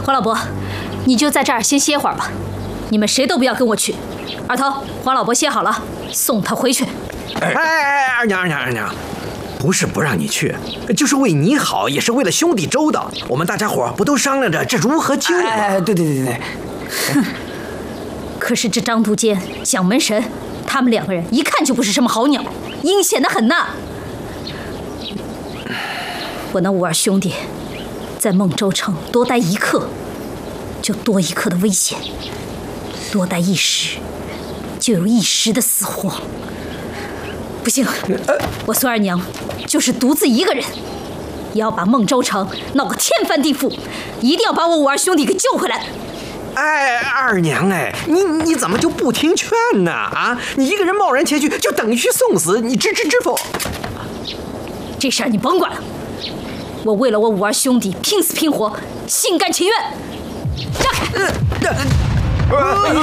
黄老伯，你就在这儿先歇会儿吧。你们谁都不要跟我去。二头，黄老伯歇好了，送他回去。 二娘，不是不让你去，就是为你好，也是为了兄弟周到。我们大家伙不都商量着这如何救吗？ 对。 哼，可是这张都监、蒋门神，他们两个人一看就不是什么好鸟，阴险得很呐。我那五二兄弟在孟州城多待一刻，就多一刻的危险；多待一时，就有一时的死活。不行，我孙二娘就是独自一个人，也要把孟州城闹个天翻地覆，一定要把我五二兄弟给救回来。 二娘，你怎么就不听劝呢？啊，你一个人贸然前去，就等于去送死，你知否？ 这事儿你甭管了，我为了我五二兄弟拼死拼活，心甘情愿。让开！